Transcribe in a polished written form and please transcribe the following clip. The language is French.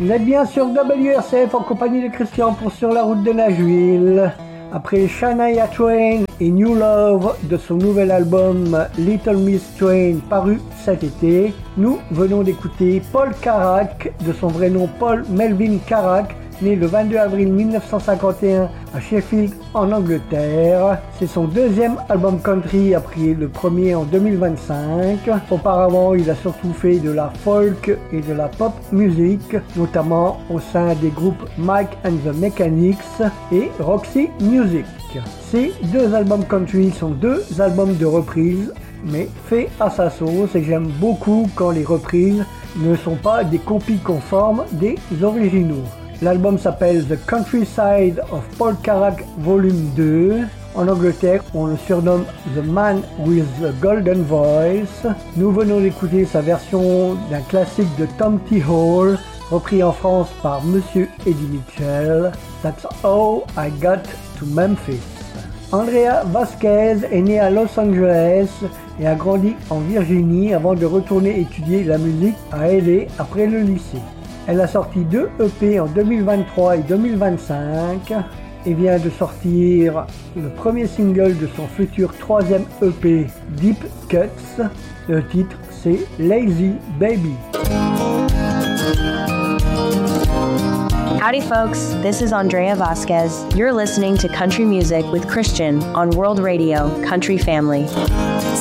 Vous êtes bien sur WRCF en compagnie de Christian pour Sur la route de Nashville. Après Shania Twain et New Love de son nouvel album Little Miss Twain paru cet été, nous venons d'écouter Paul Carrack, de son vrai nom Paul Melvin Carrack, né le 22 avril 1951 à Sheffield en Angleterre. C'est son deuxième album country après le premier en 2025. Auparavant, il a surtout fait de la folk et de la pop music, notamment au sein des groupes Mike and the Mechanics et Roxy Music. Ces deux albums country sont deux albums de reprise, mais faits à sa sauce, et j'aime beaucoup quand les reprises ne sont pas des copies conformes des originaux. L'album s'appelle The Countryside of Paul Carrack Volume 2. En Angleterre, on le surnomme The Man with the Golden Voice. Nous venons d'écouter sa version d'un classique de Tom T. Hall, repris en France par Monsieur Eddie Mitchell. That's How I Got to Memphis. Andrea Vasquez est née à Los Angeles et a grandi en Virginie avant de retourner étudier la musique à LA après le lycée. Elle a sorti 2 EP en 2023 et 2025 et vient de sortir le premier single de son futur 3e EP, Deep Cuts. Le titre, c'est Lazy Baby. Howdy folks, this is Andrea Vasquez. You're listening to Country Music with Christian on World Radio, Country Family.